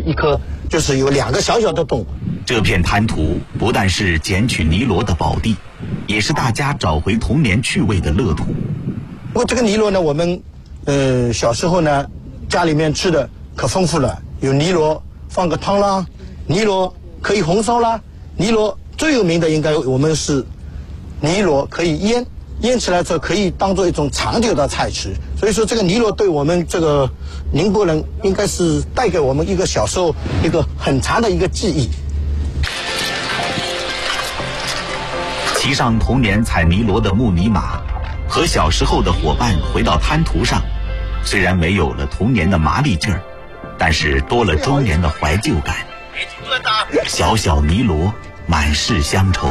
一颗，就是有2个小小的洞。 这片滩涂不但是捡取尼罗的宝地，也是大家找回童年趣味的乐土。 不过这个尼罗呢，我们小时候呢，家里面吃的可丰富了，有尼罗放个汤啦，尼罗可以红烧啦，尼罗最有名的应该我们是尼罗可以腌起来之后可以当做一种长久的菜吃。所以说这个尼罗对我们这个宁波人应该是带给我们一个小时候一个很长的一个记忆。 骑上童年采尼罗的木泥马，和小时候的伙伴回到滩涂上，虽然没有了童年的麻利劲儿，但是多了中年的怀旧感。小小尼罗，满是乡愁。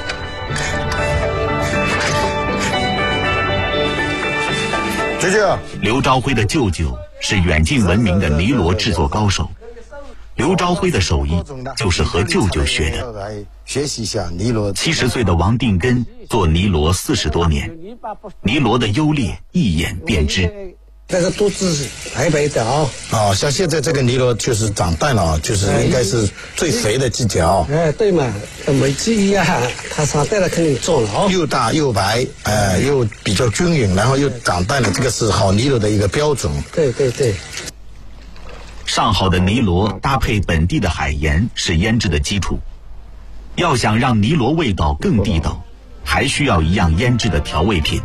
舅舅， 刘朝辉的舅舅是远近闻名的尼罗制作高手。刘朝辉的手艺就是和舅舅学的。 来学习一下尼罗。 70岁的王定根做尼罗40多年，尼罗的优劣一眼便知。 那个肚子白白的啊！ 哦，像现在这个尼罗就是长蛋了啊，就是应该是最肥的季节啊。 对嘛，每季一样，它长蛋了肯定重了啊。 又大又白，又比较均匀，然后又长蛋了，这个是好尼罗的一个标准。 对对对。 上好的尼罗搭配本地的海盐是腌制的基础。要想让尼罗味道更地道，还需要一样腌制的调味品。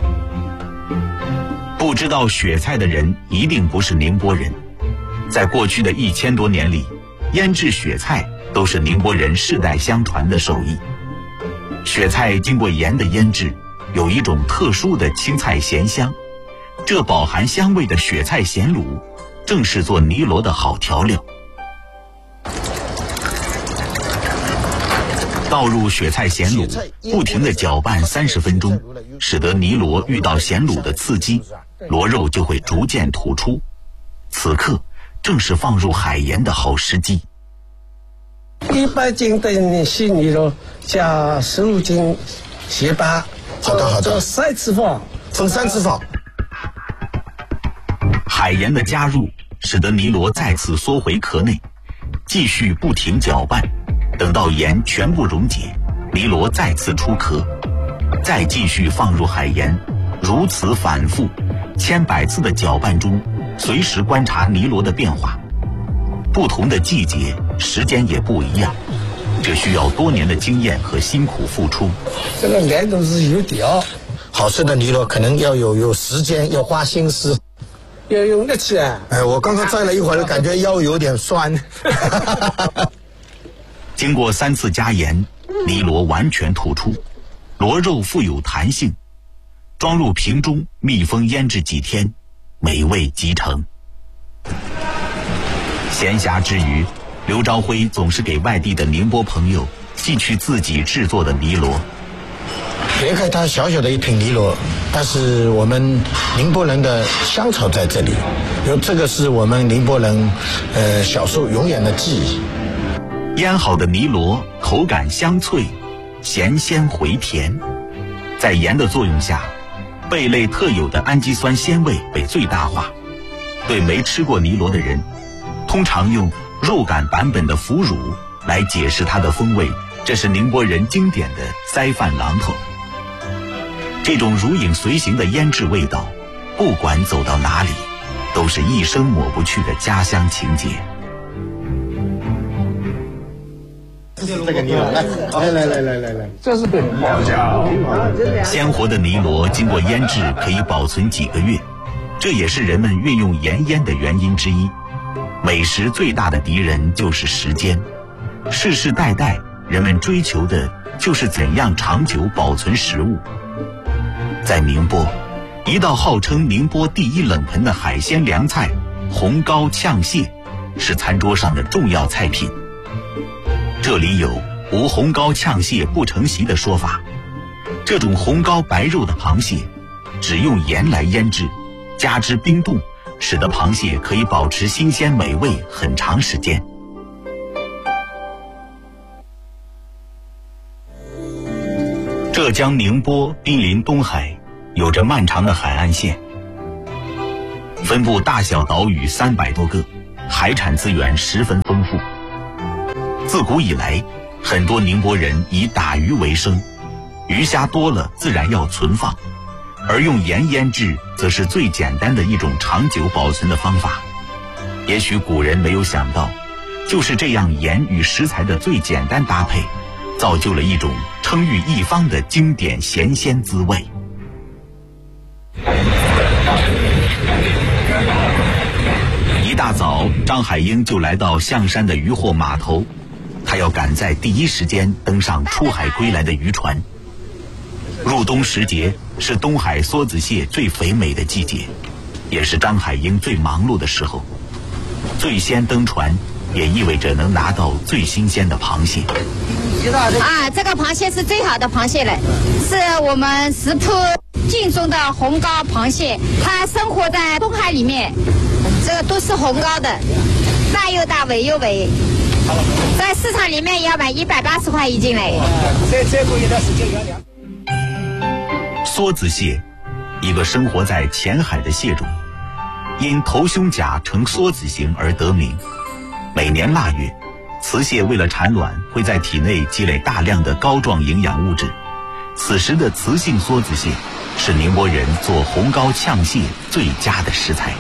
不知道雪菜的人一定不是宁波人。在过去的1000多年里，腌制雪菜都是宁波人世代相传的手艺。雪菜经过盐的腌制，有一种特殊的青菜咸香，这饱含香味的雪菜咸卤正是做尼罗的好调料。倒入雪菜咸卤，不停地搅拌30分钟，使得尼罗遇到咸卤的刺激，螺肉就会逐渐吐出。此刻正是放入海盐的好时机。 100斤的细尼罗加15斤咸巴。 好的好的。 这3次放， 分3次放。 海盐的加入使得尼罗再次缩回壳内，继续不停搅拌，等到盐全部溶解，尼罗再次出壳，再继续放入海盐，如此反复千百次的搅拌中，随时观察尼罗的变化。不同的季节时间也不一样，这需要多年的经验和辛苦付出。 这个难度是有点啊。 好吃的尼罗可能要有时间，要花心思， 要用力气啊。 我刚刚站了一会儿，感觉腰有点酸。 经过3次加盐，尼罗完全吐出，螺肉富有弹性，装入瓶中密封腌制几天，美味即成。闲暇之余，刘朝辉总是给外地的宁波朋友寄去自己制作的尼罗。 别看它小小的一瓶尼罗，但是我们宁波人的乡愁在这里，因为这个是我们宁波人小时候永远的记忆。 腌好的尼罗口感香脆，咸鲜回甜，在盐的作用下，贝类特有的氨基酸鲜味被最大化。对没吃过尼罗的人，通常用肉感版本的腐乳来解释它的风味，这是宁波人经典的塞饭榔头。这种如影随形的腌制味道，不管走到哪里，都是一生抹不去的家乡情节。 这个尼罗，来， 这是鲜活的尼罗经过腌制可以保存几个月，这也是人们运用盐腌的原因之一。美食最大的敌人就是时间，世世代代人们追求的就是怎样长久保存食物。在宁波，一道号称宁波第一冷盆的海鲜凉菜红膏呛蟹是餐桌上的重要菜品。这里有无红膏呛蟹不成席的说法，这种红膏白肉的螃蟹只用盐来腌制，加之冰冻，使得螃蟹可以保持新鲜美味很长时间。浙江宁波濒临东海，有着漫长的海岸线，分布大小岛屿300多个， 海产资源十分丰富。自古以来，很多宁波人以打鱼为生，鱼虾多了自然要存放，而用盐腌制则是最简单的一种长久保存的方法。也许古人没有想到，就是这样盐与食材的最简单搭配，造就了一种称誉一方的经典咸鲜滋味。一大早，张海英就来到象山的渔货码头，他要赶在第一时间登上出海归来的渔船。入冬时节是东海梭子蟹最肥美的季节，也是张海英最忙碌的时候。最先登船，也意味着能拿到最新鲜的螃蟹。 这个螃蟹是最好的螃蟹了，是我们食铺正宗的红膏螃蟹，它生活在东海里面，这个都是红膏的，大又大，尾又尾，在市场里面要买180块一斤嘞。 再过一段时间原谅。 梭子蟹，一个生活在浅海的蟹种，因头胸甲呈梭子形而得名。每年腊月，雌蟹为了产卵，会在体内积累大量的膏状营养物质。此时的雌性梭子蟹是宁波人做红膏炝蟹最佳的食材。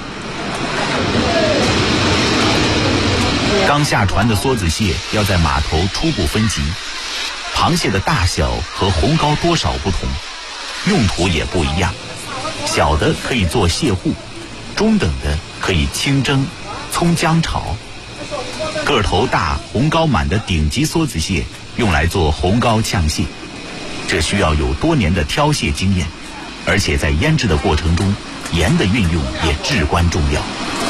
刚下船的梭子蟹要在码头初步分级，螃蟹的大小和红膏多少不同，用途也不一样。小的可以做蟹糊，中等的可以清蒸、葱姜炒。个头大、红膏满的顶级梭子蟹用来做红膏炝蟹，这需要有多年的挑蟹经验，而且在腌制的过程中，盐的运用也至关重要。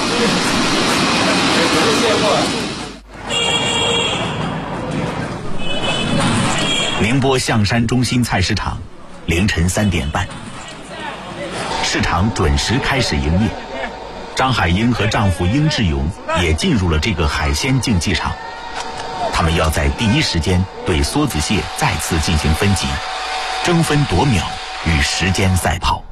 宁波象山中心菜市场，凌晨3点半，市场准时开始营业。张海英和丈夫殷志勇也进入了这个海鲜竞技场，他们要在第一时间对梭子蟹再次进行分级，争分夺秒，与时间赛跑。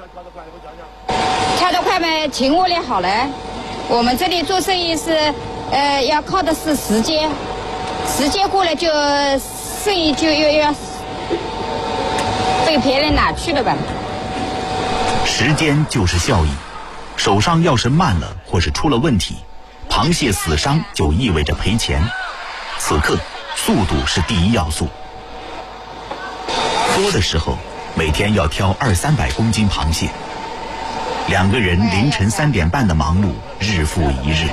挑得快嘛，勤务力好了。我们这里做生意是，要靠的是时间，时间过了就生意就又要被别人拿去了吧。 时间就是效益。手上要是慢了或是出了问题，螃蟹死伤就意味着赔钱。此刻速度是第一要素。多的时候每天要挑200-300公斤螃蟹，2个人凌晨3点半的忙碌，日复一日。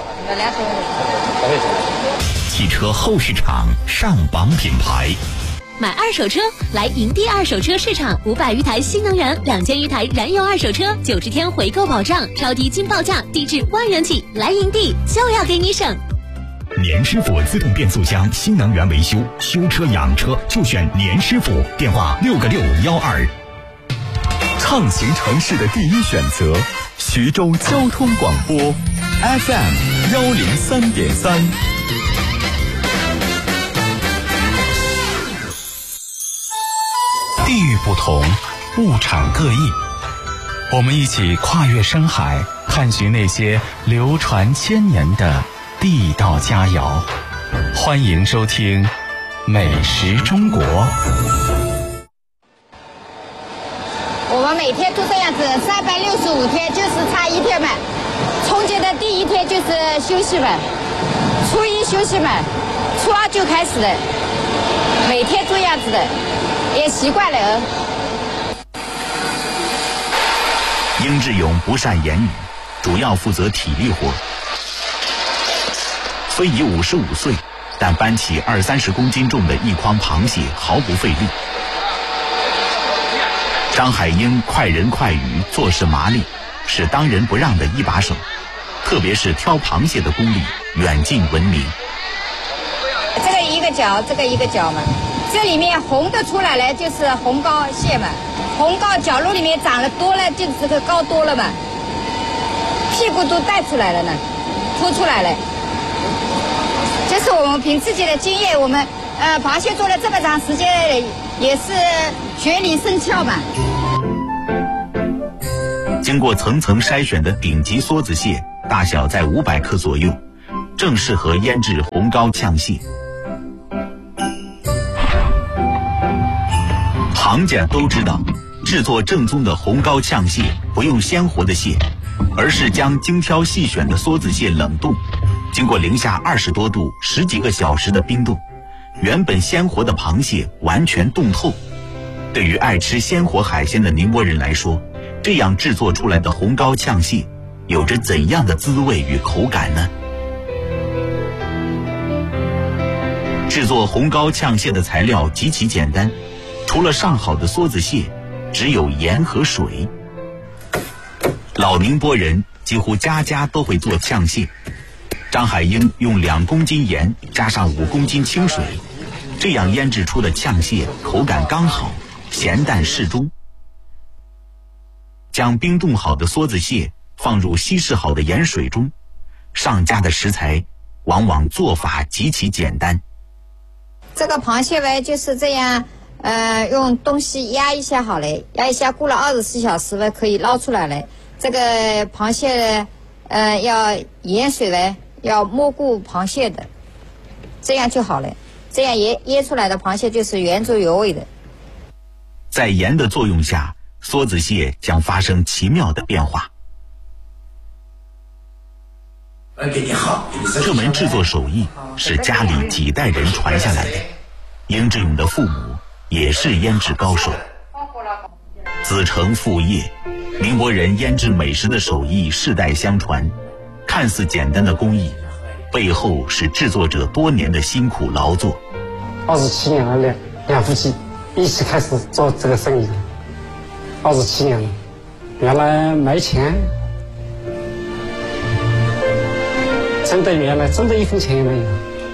汽车后市场上榜品牌， 买二手车来营地二手车市场，500余台新能源，2000余台燃油二手车，90天回购保障，超低金报价，低至1万元起。来营地就要给你省。 年师傅自动变速箱新能源维修，修车养车就选年师傅，电话6个612。 畅行城市的第一选择，徐州交通广播 FM 103.3。 地域不同，物产各异，我们一起跨越深海，探寻那些流传千年的地道佳肴。欢迎收听《美食中国》。 我们每天都这样子，365天就是差1天嘛。春节的第1天就是休息嘛，初1休息嘛，初2就开始了，每天这样子的。也习惯了。 殷志勇不善言语，主要负责体力活。虽已55岁，但搬起20-30公斤重的一筐螃蟹毫不费力。张海英快人快语，做事麻利，是当仁不让的一把手，特别是挑螃蟹的功力远近闻名。 这个一个角，这个一个角嘛。这里面红的出来了就是红膏蟹嘛，红膏角落里面长了多了就这个膏多了嘛，屁股都带出来了呢，凸出来了。这是我们凭自己的经验，我们螃蟹做了这么长时间，也是学理生巧嘛。 经过层层筛选的顶级梭子蟹，大小在500克左右， 正适合腌制红膏呛蟹。行家都知道，制作正宗的红膏呛蟹不用鲜活的蟹，而是将精挑细选的梭子蟹冷冻，经过零下20多度10几个小时的冰冻，原本鲜活的螃蟹完全冻透。对于爱吃鲜活海鲜的宁波人来说，这样制作出来的红膏呛蟹有着怎样的滋味与口感呢？制作红膏呛蟹的材料极其简单，除了上好的梭子蟹，只有盐和水。老宁波人几乎家家都会做呛蟹。张海英用2公斤盐加上5公斤清水，这样腌制出的呛蟹口感刚好，咸淡适中。将冰冻好的梭子蟹放入稀释好的盐水中，上架的食材往往做法极其简单。 这个螃蟹呗就是这样，用东西压一下好嘞，压一下过了24小时呗可以捞出来嘞。这个螃蟹要盐水嘞，要没过螃蟹的，这样就好了。这样腌出来的螃蟹就是原汁原味的。 在盐的作用下，梭子蟹将发生奇妙的变化。这门制作手艺是家里几代人传下来的，英志勇的父母也是腌制高手。子承父业，宁波人腌制美食的手艺世代相传，看似简单的工艺，背后是制作者多年的辛苦劳作。 27年了，两夫妻一起开始做这个生意，27年了。原来没钱，原来真的1分钱也没有。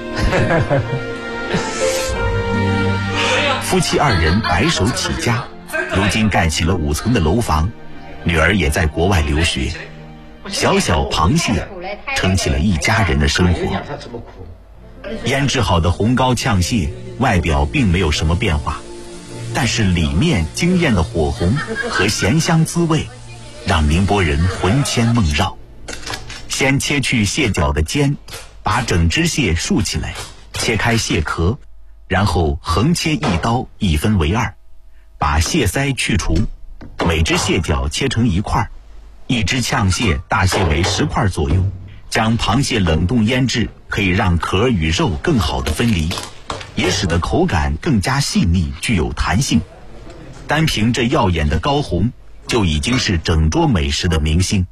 夫妻2人白手起家，如今盖起了5层的楼房，女儿也在国外留学，小小螃蟹撑起了一家人的生活。腌制好的红膏呛蟹外表并没有什么变化，但是里面惊艳的火红和咸香滋味让宁波人魂牵梦绕。先切去蟹脚的尖，把整只蟹竖起来，切开蟹壳，然后横切1刀1分为2，把蟹腮去除，每只蟹脚切成1块，一只呛蟹大蟹为10块左右。将螃蟹冷冻腌制，可以让壳与肉更好的分离，也使得口感更加细腻，具有弹性。单凭这耀眼的膏红，就已经是整桌美食的明星。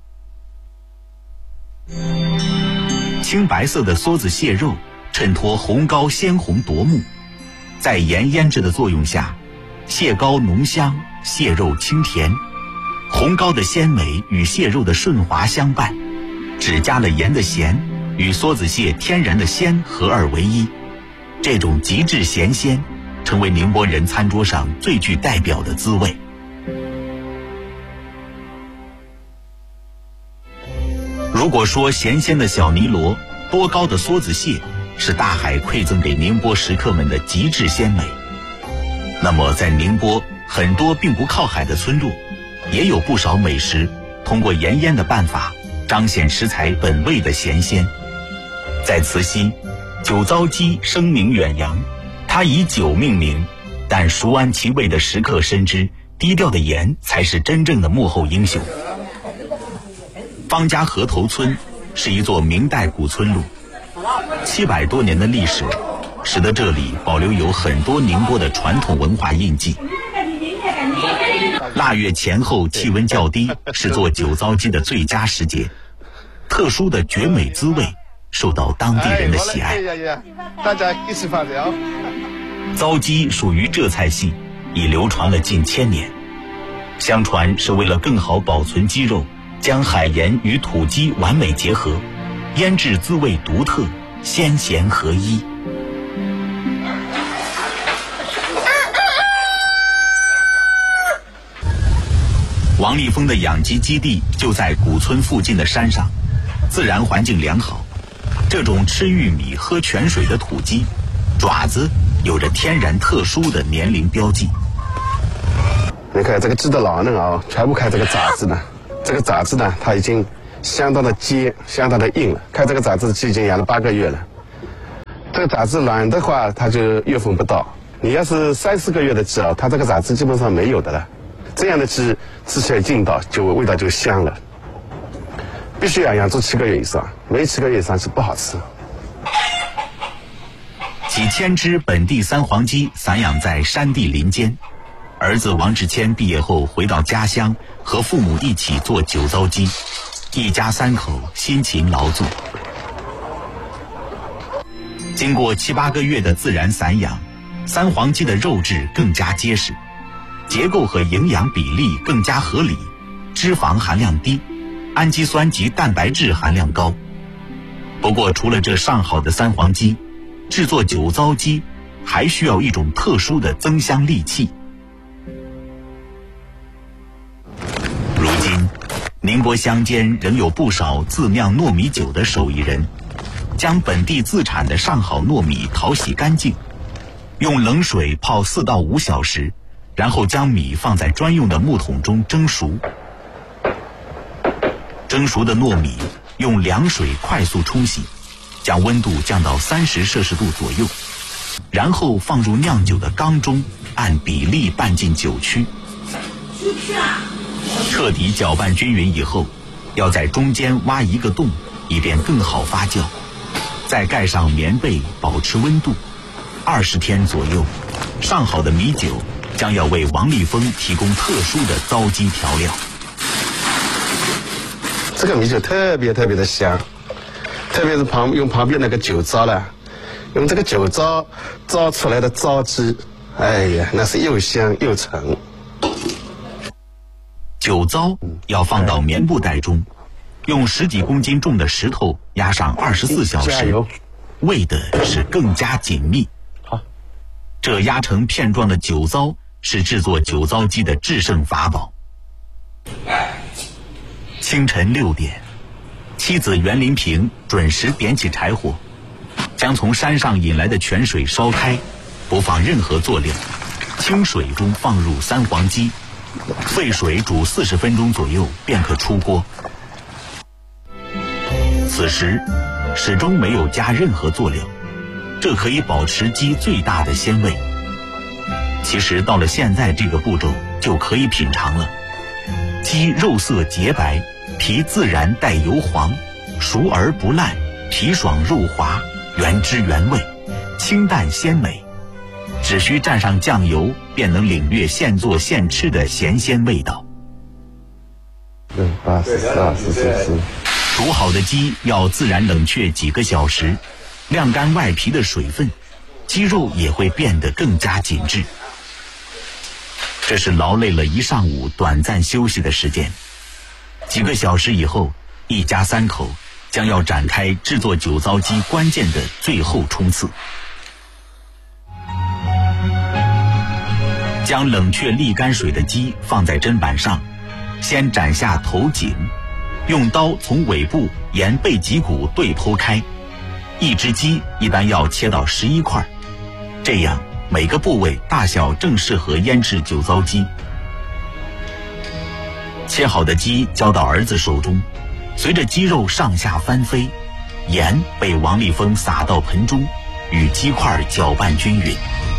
青白色的梭子蟹肉衬托红膏鲜红夺目，在盐腌制的作用下，蟹膏浓香，蟹肉清甜，红膏的鲜美与蟹肉的顺滑相伴，只加了盐的咸与梭子蟹天然的鲜合二为一，这种极致咸鲜成为宁波人餐桌上最具代表的滋味。如果说咸鲜的小泥螺，多高的梭子蟹是大海馈赠给宁波食客们的极致鲜美，那么在宁波很多并不靠海的村落，也有不少美食通过盐腌的办法彰显食材本味的咸鲜。在慈溪，酒糟鸡声名远扬，它以酒命名，但熟谙其味的食客深知，低调的盐才是真正的幕后英雄。方家河头村是一座明代古村落，700多年的历史，使得这里保留有很多宁波的传统文化印记。腊月前后气温较低，是做酒糟鸡的最佳时节，特殊的绝美滋味受到当地人的喜爱。 大家一起发表。 糟鸡属于浙菜系，已流传了近1000年。相传是为了更好保存鸡肉，将海盐与土鸡完美结合，腌制滋味独特，鲜咸合一。王立峰的养鸡基地就在古村附近的山上，自然环境良好。这种吃玉米喝泉水的土鸡，爪子有着天然特殊的年龄标记。 你看这个鸡的老嫩啊，全部看这个爪子呢，这个爪子呢，它已经相当的尖，相当的硬了。看这个杂质鸡已经养了8个月了，这个杂质软的话，它就月份不到。你要是3、4个月的鸡啊，它这个杂质基本上没有的了。这样的鸡吃起来劲道就味道就香了。必须要养猪7个月以上，没7个月以上是不好吃。 几千只本地三黄鸡散养在山地林间。儿子王志谦毕业后回到家乡，和父母一起做酒糟鸡，一家3口辛勤劳作。经过7、8个月的自然散养，三黄鸡的肉质更加结实，结构和营养比例更加合理，脂肪含量低，氨基酸及蛋白质含量高。不过除了这上好的三黄鸡，制作酒糟鸡还需要一种特殊的增香利器。如今宁波乡间仍有不少自酿糯米酒的手艺人，将本地自产的上好糯米淘洗干净，用冷水泡4到5小时，然后将米放在专用的木桶中蒸熟。蒸熟的糯米用凉水快速冲洗，将温度降到30摄氏度左右，然后放入酿酒的缸中，按比例拌进酒曲。彻底搅拌均匀以后，要在中间挖一个洞，以便更好发酵。再盖上棉被，保持温度。20天左右，上好的米酒将要为王立峰提供特殊的糟鸡调料。 这个米酒特别的香，特别是用旁边那个酒糟了，用这个酒糟糟出来的糟鸡，哎呀，那是又香又沉。 酒糟要放到棉布袋中，用10几公斤重的石头压上24小时，煨的是更加紧密。 好， 这压成片状的酒糟是制作酒糟鸡的制胜法宝。清晨6点，妻子袁林平准时点起柴火，将从山上引来的泉水烧开，不放任何佐料，清水中放入三黄鸡，沸水煮40分钟左右便可出锅。此时始终没有加任何佐料，这可以保持鸡最大的鲜味。其实到了现在这个步骤就可以品尝了。鸡肉色洁白，皮自然带油黄，熟而不烂，皮爽肉滑，原汁原味，清淡鲜美。只需蘸上酱油，便能领略现做现吃的咸鲜味道。煮好的鸡要自然冷却几个小时，晾干外皮的水分，鸡肉也会变得更加紧致。这是劳累了一上午短暂休息的时间。几个小时以后，一家3口将要展开制作酒糟鸡关键的最后冲刺。将冷却沥干水的鸡放在砧板上，先斩下头颈，用刀从尾部沿背脊骨对剖开。一只鸡一般要切到11块，这样每个部位大小正适合腌制酒糟鸡。切好的鸡交到儿子手中，随着鸡肉上下翻飞，盐被王立峰撒到盆中，与鸡块搅拌均匀。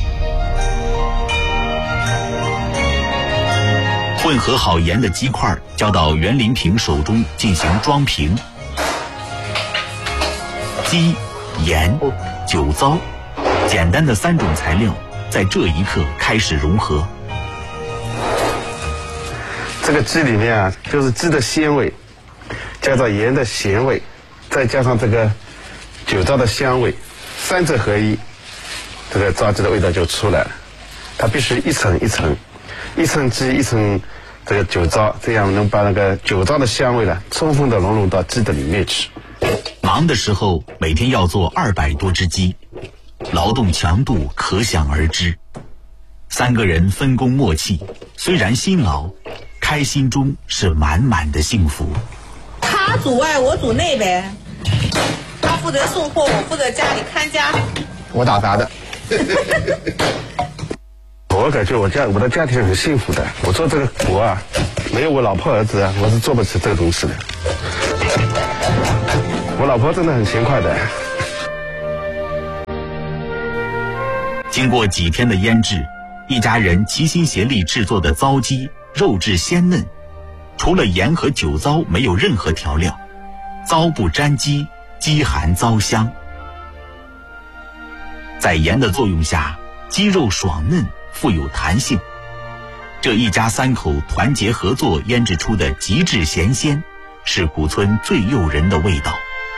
混合好盐的鸡块交到袁林平手中进行装瓶。鸡、盐、酒糟，简单的3种材料在这一刻开始融合。 这个鸡里面啊，就是鸡的鲜味，加上盐的咸味，再加上这个酒糟的香味，3者合一，这个糟鸡的味道就出来了。它必须一层一层，一层鸡一层这个酒糟，这样能把那个酒糟的香味呢，充分的融入到鸡的里面去。 忙的时候每天要做200多只鸡，劳动强度可想而知。3个人分工默契，虽然辛劳，开心中是满满的幸福。 他主外，我主内呗。他负责送货，我负责家里看家。 我打杂的。 我感觉我的家庭很幸福的。我做这个活啊，没有我老婆儿子啊，我是做不起这个东西的。 我老婆真的很勤快的。 经过几天的腌制，一家人齐心协力制作的糟鸡肉质鲜嫩，除了盐和酒糟没有任何调料，糟不沾鸡，鸡含糟香。在盐的作用下，鸡肉爽嫩，富有弹性。这一家三口团结合作腌制出的极致咸鲜，是古村最诱人的味道。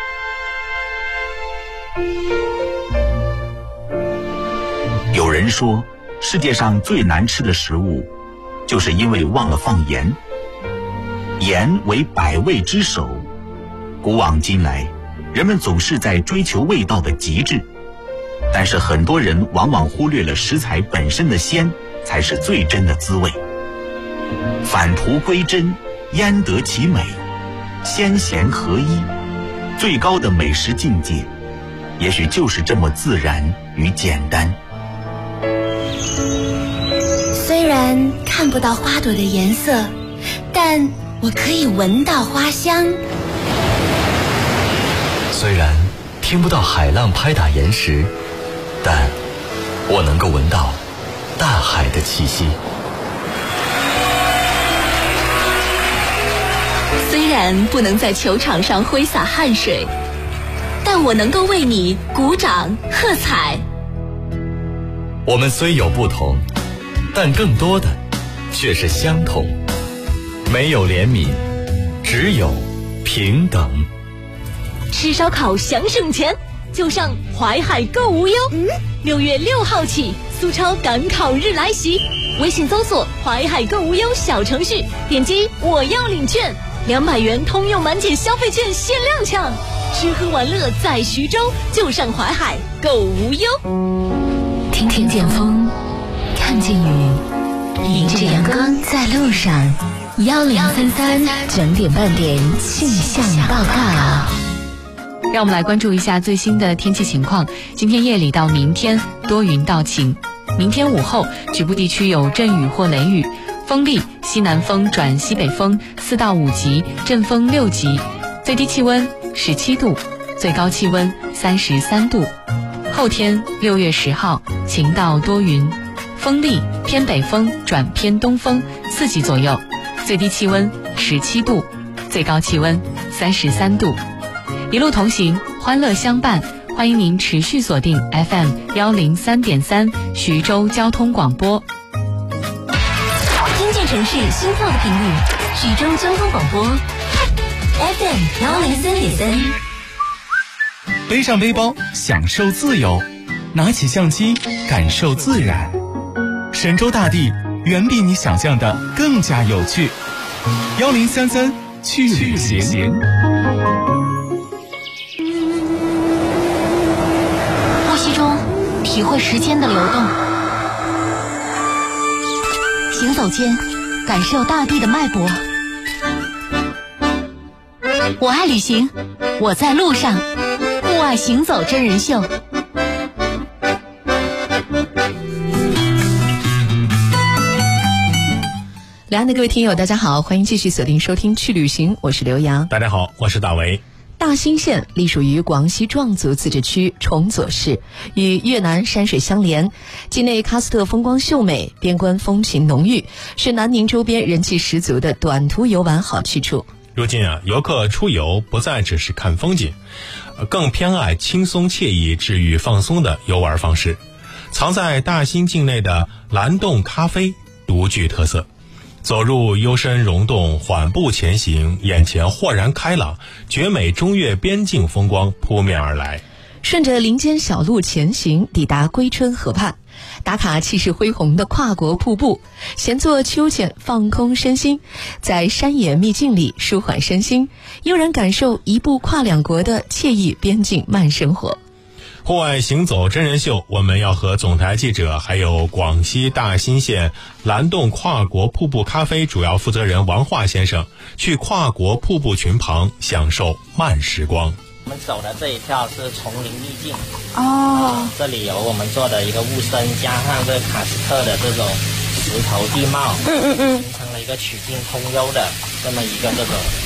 有人说，世界上最难吃的食物，就是因为忘了放盐。盐为百味之首，古往今来，人们总是在追求味道的极致，但是很多人往往忽略了食材本身的鲜才是最真的滋味。返璞归真，腌得其美，鲜咸合一，最高的美食境界，也许就是这么自然与简单。 虽然看不到花朵的颜色，但我可以闻到花香。 虽然听不到海浪拍打岩石，但我能够闻到大海的气息。 虽然不能在球场上挥洒汗水，但我能够为你鼓掌喝彩。 我们虽有不同，但更多的却是相同。没有怜悯，只有平等。 吃烧烤想省钱，就上淮海购无忧。6月6号起，苏超赶考日来袭，微信搜索淮海购无忧小程序，点击我要领券，200元通用满减消费券限量抢。吃喝玩乐在徐州，就上淮海购无忧。听听见风，看见雨，迎着阳光在路上。1033整点半点气象报告。让我们来关注一下最新的天气情况。今天夜里到明天多云到晴，明天午后局部地区有阵雨或雷雨，风力西南风转西北风4到5级，阵风6级，最低气温17度，最高气温33度。后天6月10号晴到多云，风力偏北风转偏东风4级左右，最低气温17度，最高气温33度。一路同行，欢乐相伴，欢迎您持续锁定 FM 103.3徐州交通广播。听见城市心跳的频率，徐州交通广播 FM 103.3。 背上背包，享受自由；拿起相机，感受自然。神州大地远比你想象的更加有趣。1033去旅行。 呼吸中体会时间的流动，行走间感受大地的脉搏。我爱旅行，我在路上。户外行走真人秀。两岸的各位听友大家好，欢迎继续锁定收听去旅行，我是刘洋。 大家好，我是大为。 大兴县隶属于广西壮族自治区崇左市，与越南山水相连，境内喀斯特风光秀美，边关风情浓郁，是南宁周边人气十足的短途游玩好去处。 如今游客出游不再只是看风景，更偏爱轻松惬意、治愈放松的游玩方式。藏在大兴境内的蓝洞咖啡独具特色。走入幽深溶洞，缓步前行，眼前豁然开朗，绝美中越边境风光扑面而来。 顺着林间小路前行，抵达归春河畔，打卡气势恢宏的跨国瀑布，闲坐秋千放空身心，在山野秘境里舒缓身心，悠然感受一步跨两国的惬意边境慢生活。 户外行走真人秀，我们要和总台记者还有广西大兴县蓝洞跨国瀑布咖啡主要负责人王化先生去跨国瀑布群旁享受慢时光。 我们走的这一条是丛林秘境这里有我们做的一个雾森，加上这喀斯特的这种石头地貌，形成了一个曲径通幽的这么一个这种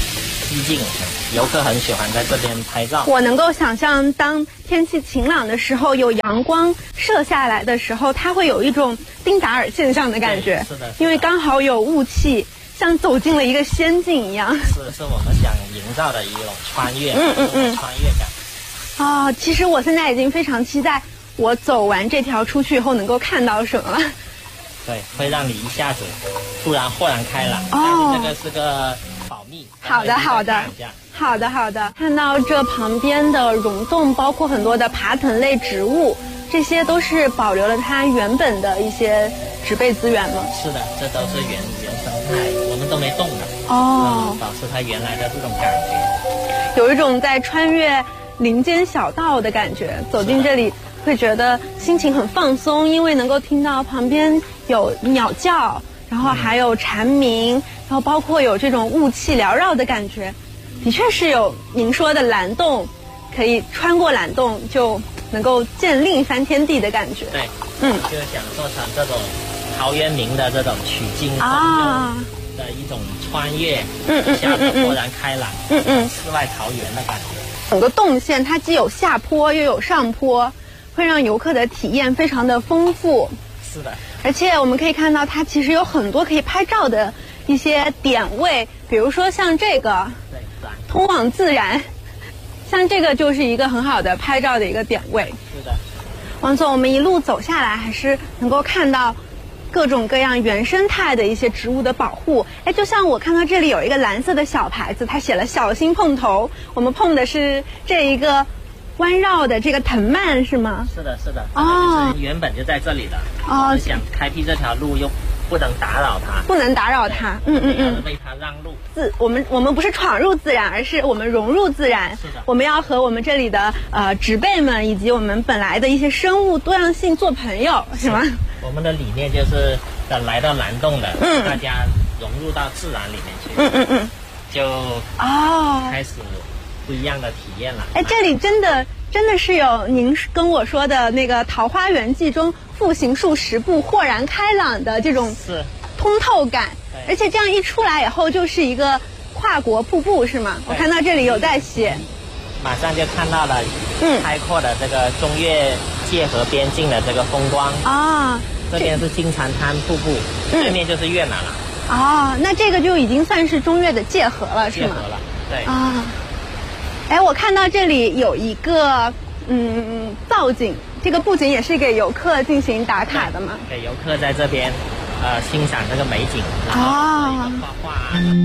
寂静，游客很喜欢在这边拍照。 我能够想象，当天气晴朗的时候，有阳光射下来的时候，它会有一种丁达尔现象的感觉。 是的， 因为刚好有雾气，像走进了一个仙境一样。 是我们想营造的一种穿越，穿越感。 其实我现在已经非常期待，我走完这条出去以后能够看到什么了。 对，会让你一下子突然豁然开朗。但是这个是个保密。 好的。看到这旁边的溶洞，包括很多的爬藤类植物，这些都是保留了它原本的一些植被资源吗？ 是的，这都是原生态，我们都没动的。保持它原来的这种感觉， 有一种在穿越林间小道的感觉。走进这里会觉得心情很放松，因为能够听到旁边有鸟叫，然后还有蝉鸣，然后包括有这种雾气缭绕的感觉。的确是有您说的蓝洞，可以穿过蓝洞就能够见另一番天地的感觉。 对，就是想做成这种陶渊明的这种曲径通幽的一种穿越，一下子豁然开朗，世外桃源的感觉。 整个动线它既有下坡又有上坡，会让游客的体验非常的丰富。 是的， 而且我们可以看到它其实有很多可以拍照的一些点位，比如说像这个通往自然，像这个就是一个很好的拍照的一个点位。 是的， 王总，我们一路走下来还是能够看到各种各样原生态的一些植物的保护。就像我看到这里有一个蓝色的小牌子，它写了小心碰头，我们碰的是这一个弯绕的这个藤蔓是吗？ 是的，原本就在这里的。我们想开辟这条路又不能打扰它，为它让路。 我们不是闯入自然，而是我们融入自然。 是的， 我们要和我们这里的植被们以及我们本来的一些生物多样性做朋友，是吗？ 我们的理念就是来到蓝洞的，大家融入到自然里面去，就开始不一样的体验了。 这里真的是有您跟我说的那个《桃花源记》中复行数10步豁然开朗的这种通透感，而且这样一出来以后就是一个跨国瀑布是吗？我看到这里有在写， 马上就看到了开阔的这个中越界河边境的这个风光这边是金蝉滩瀑布，对面就是越南了。 那这个就已经算是中越的界河了是吗？ 界河了，对。 我看到这里有一个造景，这个布景也是给游客进行打卡的吗？ 给游客在这边欣赏这个美景，然后画画。